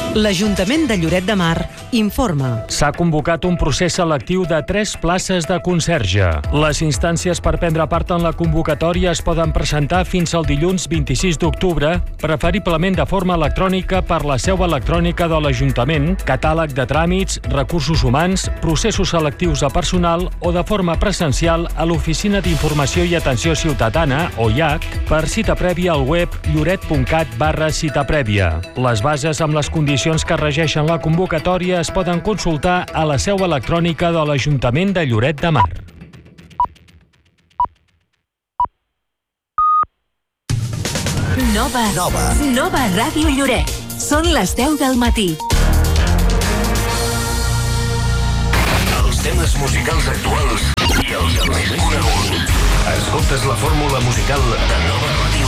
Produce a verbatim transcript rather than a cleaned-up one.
L'Ajuntament de Lloret de Mar informa. S'ha convocat un procés selectiu de tres places de conserge. Les instàncies per prendre part en la convocatòria es poden presentar fins al dilluns vint-i-sis d'octubre, preferiblement de forma electrònica per la seu electrònica de l'Ajuntament, catàleg de tràmits, recursos humans, processos selectius de personal o de forma presencial a l'Oficina d'Informació i Atenció Ciutadana, o I A C, per cita prèvia al web lloret punt cat barra cita prèvia. Les bases amb les condicions que regeixen la convocatòria es poden consultar a la seu electrònica de l'Ajuntament de Lloret de Mar. Nova. Nova. Nova Ràdio Lloret. Són les deu del matí. Els temes musicals actuals i els més coneguts. Escoltes la fórmula musical de Nova Ràdio